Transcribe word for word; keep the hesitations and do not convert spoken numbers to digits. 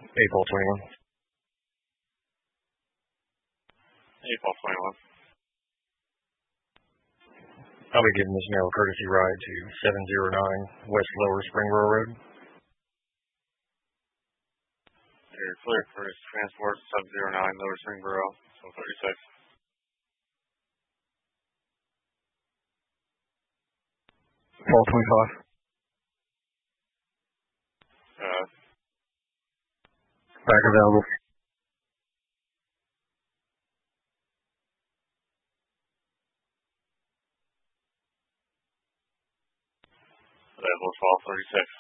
April twenty-one. April twenty-one. I'll be giving this mail a courtesy ride to seven oh nine West Lower Springboro Road. You're clear for transport seven oh nine Lower Springboro, so thirty-six. twelve twenty-five. Uh, Back available. Available twelve thirty-six.